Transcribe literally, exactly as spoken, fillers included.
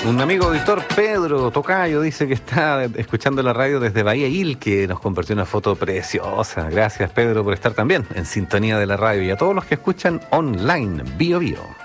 Un amigo auditor, Pedro Tocayo, dice que está escuchando la radio desde Bahía Ilque. Nos compartió una foto preciosa. Gracias, Pedro, por estar también en sintonía de la radio. Y a todos los que escuchan online, Bio Bio.